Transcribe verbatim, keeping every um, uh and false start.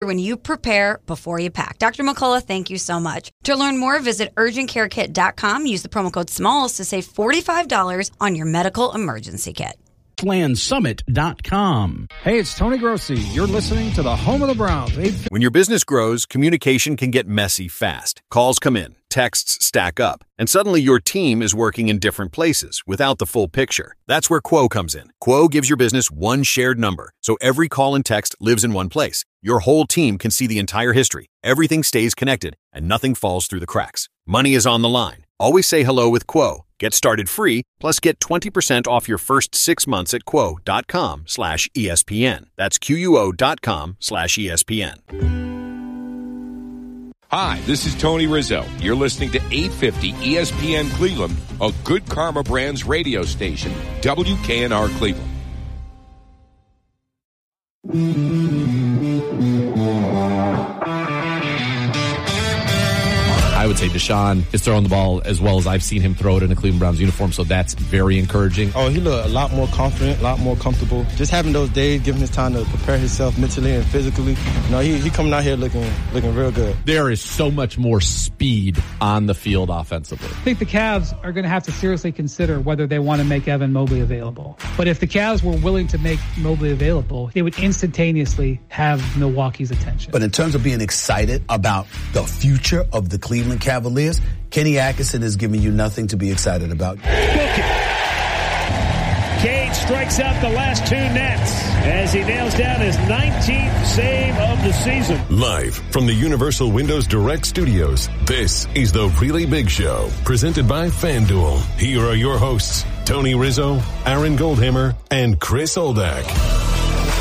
when you prepare before you pack. Doctor McCullough, thank you so much. To learn more, visit urgent care kit dot com. Use the promo code SMALLS to save forty-five dollars on your medical emergency kit. land summit dot com. Hey, it's Tony Grossi. You're listening to the home of the Browns. When your business grows, communication can get messy fast. Calls come in, texts stack up, and suddenly your team is working in different places without the full picture. That's where Quo comes in. Quo gives your business one shared number, so every call and text lives in one place. Your whole team can see the entire history. Everything stays connected, and nothing falls through the cracks. Money is on the line. Always say hello with Quo. Get started free, plus get twenty percent off your first six months at quo.com slash ESPN. That's Q-U-O dot com slash ESPN. Hi, this is Tony Rizzo. You're listening to eight fifty E S P N Cleveland, a Good Karma Brands radio station, W K N R Cleveland. I would say Deshaun is throwing the ball as well as I've seen him throw it in a Cleveland Browns uniform, so that's very encouraging. Oh, he looked a lot more confident, a lot more comfortable. Just having those days, giving his time to prepare himself mentally and physically. You know, he, he coming out here looking looking real good. There is so much more speed on the field offensively. I think the Cavs are going to have to seriously consider whether they want to make Evan Mobley available. But if the Cavs were willing to make Mobley available, they would instantaneously have Milwaukee's attention. But in terms of being excited about the future of the Cleveland Cavaliers, Kenny Atkinson is giving you nothing to be excited about. Cade strikes out the last two nets as he nails down his nineteenth save of the season. Live from the Universal Windows Direct Studios, this is The Really Big Show, presented by FanDuel. Here are your hosts, Tony Rizzo, Aaron Goldhammer, and Chris Oldak.